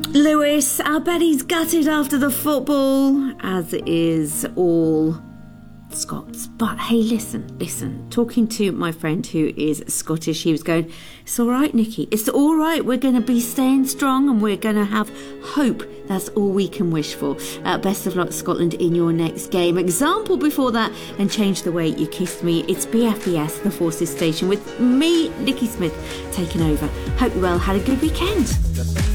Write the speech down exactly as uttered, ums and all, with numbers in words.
Lewis, I bet he's gutted after the football, as is all Scots. But hey, listen, listen. Talking to my friend who is Scottish, he was going, it's all right, Nikki. It's all right. We're going to be staying strong and we're going to have hope. That's all we can wish for. Uh, best of luck, Scotland, in your next game. Example before that, and Change the Way You Kissed Me. It's B F B S, the Forces Station, with me, Nikki Smith, taking over. Hope you well had a good weekend.